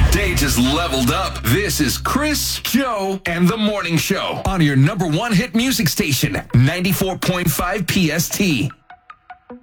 day just leveled up. This is Chris, Joe, and the Morning Show on your number one hit music station, 94.5 PST.